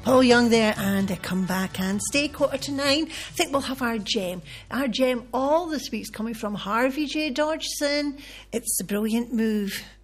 Paul Young there, and Come Back and Stay. 8:45. I think we'll have our gem. Our gem all this week's coming from Harvey J. Dodgson. It's The Brilliant Move.